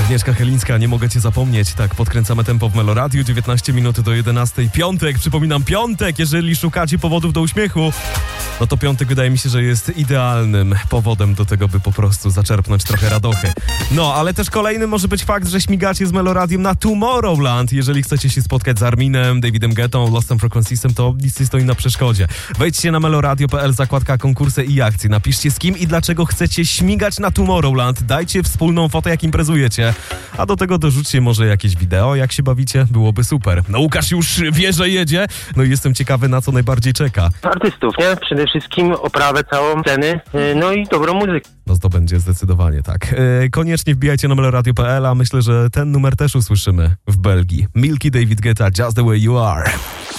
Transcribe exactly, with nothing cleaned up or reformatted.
Agnieszka Chylińska, nie mogę cię zapomnieć. Tak, podkręcamy tempo w Meloradiu, dziewiętnaście minut do jedenastej. Piątek, przypominam, piątek, jeżeli szukacie powodów do uśmiechu, no to piątek wydaje mi się, że jest idealnym powodem do tego, by po prostu zaczerpnąć trochę radochy. No, ale też kolejny może być fakt, że śmigacie z Meloradiem na Tomorrowland. Jeżeli chcecie się spotkać z Arminem, Davidem Guettą, Lost and Frequencysem, to nic nie stoi na przeszkodzie. Wejdźcie na meloradio kropka p l, zakładka konkursy i akcje. Napiszcie, z kim i dlaczego chcecie śmigać na Tomorrowland. Dajcie wspólną fotę, jak imprezujecie. A do tego dorzućcie może jakieś wideo, jak się bawicie. Byłoby super. No, Łukasz już wie, że jedzie. No i jestem ciekawy, na co najbardziej czeka. Artystów, nie? Przede wszystkim oprawę całą, sceny, no i dobrą muzykę. No to będzie zdecydowanie tak. Yy, koniecznie wbijajcie na meloradio kropka p l, a myślę, że ten numer też usłyszymy w Belgii. Milky, David Guetta, Just the Way You Are.